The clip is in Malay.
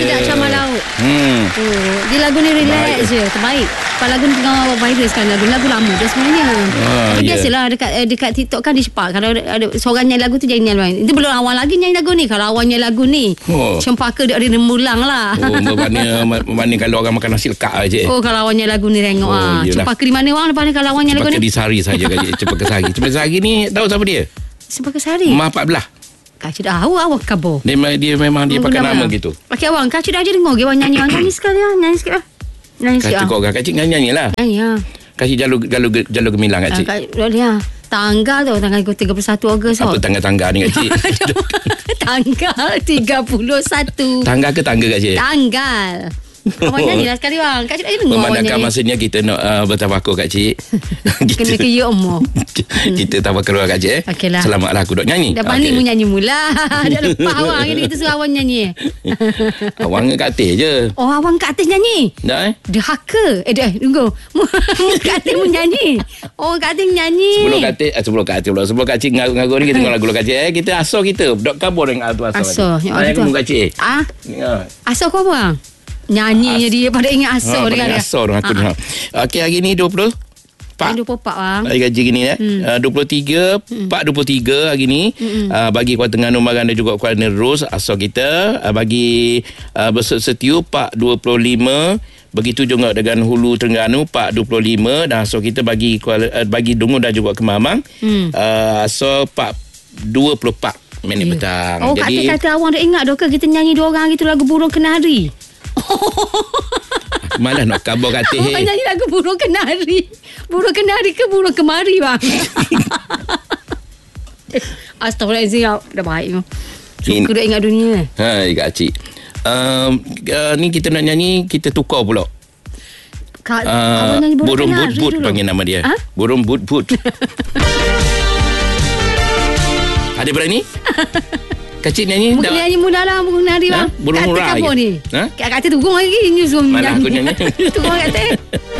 sedap campur lauk. Dia lagu ni relax je, terbaik. Kalau lagu ni tengah viral sekarang, lagu lama dah sebenarnya. Tapi biasalah dekat TikTok kan dia cepat. Kalau ada seorang nyanyi lagu tu jadi nyanyi. Itu belum awal lagi nyanyi lagu ni. Kalau awal nyanyi lagu ni, cempaka dia remulang lah. Mana kalau orang makan nasi lekak aje. Kalau awal nyanyi lagu ni tengok cempaka di mana orang lepas ni kalau awal nyanyi lagu ni. Cempaka di Sari saja Kak Cik. Cempaka Sari. Cempaka Sari ni tahu siapa dia? Cempaka Sari. Mak Pak Belah. Kak Cik dah awak kabur. Dia memang dia pakai nama gitu. Okey abang, Kak Cik dah je dengar orang nyanyi sekali lah. Nyanyi sikit lah. Kak Cik kau Kak Cik nyanyi lah. Nyanyi lah. Kak Cik jalur gemilang Kak Cik. Tanggal tu tanggal 31 Ogos. Apa tanggal ni Kak Cik? Tanggal 31. Tanggal ke tangga Kak Cik? Tanggal. Awak nyanyilah sekali bang. Kak Cik dah dengar. Memandangkan masanya kita nak bertafakur Kak Cik. Kena ke ya umur. Kita tafakur Kak Cik. Okeylah. Selamatlah aku duk nyanyi. Dah pandai mu nyanyi mula. Dah lepas awang ni kita suruh awang nyanyi. Awang kat atas je. Oh awang kat atas nyanyi. Dah Dehaka. Tunggu. Mu kat atas mu nyanyi. Oh kat atas nyanyi. Sebelum Kak Cik ngagu ni kita dengar lagu Kak Cik. Kita asal kita dok kabur dengan tu asal. Asal. Kak Cik. Asal kau apa? Nyanyinya dia pada ingat asal dia. Asal aku ni. Okey hari ni 24 bang. Hari gaji gini 23 4.23 hari ni. Bagi Kuala Terengganu Maran dan juga Kuala Nerus asal kita bagi Bersetiu 4.25. Begitu juga dengan Hulu Terengganu 4.25 dan asal kita bagi Dungun dan juga Kemamang asal 4.24 minit petang. Oh jadi kata awang dah ingat ke kita nyanyi dua orang gitu lagu Burung Kenari. Malah nak kabur kat teh. Awak nyanyi lagu Burung Kenari. Burung Kenari ke Burung Kemari bang? Astaghfirullahaladzim. Dah baik. Suka dah ingat dunia. Hai Kak Cik. Ni kita nak nyanyi, kita tukar pula. Burung But-But panggil nama dia. Burung But-But. Ada berani? Kak Cik nyanyi? Mungkin nyanyi mudah lah Burung Kenari bang. Burung Murai. Kat atas ni. Kat atas tu Burung lagi. Malah aku nyanyi. Tunggu kat atas.